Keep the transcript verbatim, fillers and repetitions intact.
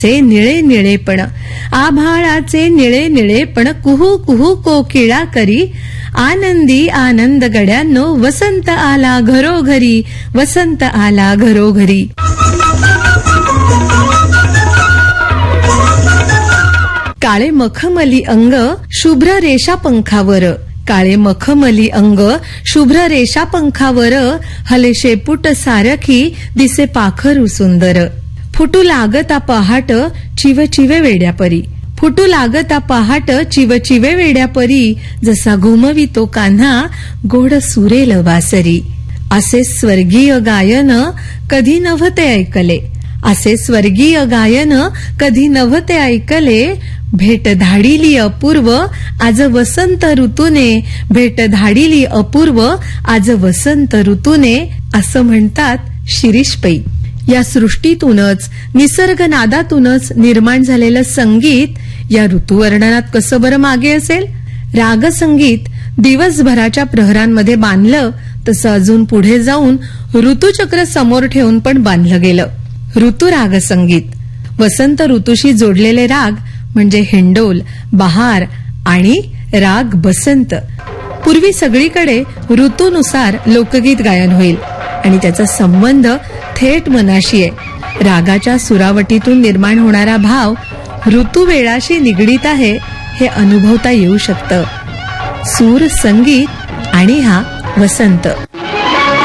चे निळे निळेपण, आभाळाचे निळे निळेपण, कुहू कुहू कोकिळा करी, आनंदी आनंद गड्यांनो, वसंत आला घरोघरी, वसंत आला घरोघरी. काळे मखमली अंग शुभ्र रेषा पंखावर, काळे मखमली अंग शुभ्र रेषा पंखावर, हले शेपूट सारखी दिसे पाखरू सुंदर. फुटू लागता पहाट चिव चिवे वेड्यापरी, फुटू लागता पहाट चिव चिवे वेड्यापरी, जसा घुमवितो कान्हा गोड सुरेल वासरी. असे स्वर्गीय गायन कधी नव्हते ऐकले, असे स्वर्गीय गायन कधी नव्हते ऐकले. भेट धाडिली अपूर्व आज वसंत ऋतूने, भेट धाडिली अपूर्व आज वसंत ऋतूने, असं म्हणतात शिरीष पै. या सृष्टीतूनच निसर्ग नादातूनच निर्माण झालेलं संगीत या ऋतुवर्णनात कसं बरं मागे असेल. रागसंगीत दिवसभराच्या प्रहरांमध्ये बांधलं तसं अजून पुढे जाऊन ऋतुचक्र समोर ठेवून पण बांधलं गेलं. ऋतुराग संगीत वसंत ऋतूशी जोडलेले राग म्हणजे हिंडोल, बहार आणि राग बसंत. पूर्वी सगळीकडे ऋतूनुसार लोकगीत गायन होईल आणि त्याचा संबंध थेट मनाशी आहे. रागाच्या सुरावटीतून निर्माण होणारा भाव ऋतुवेळाशी निगडीत आहे हे अनुभवता येऊ शकतं. सूर, संगीत आणि हा वसंत.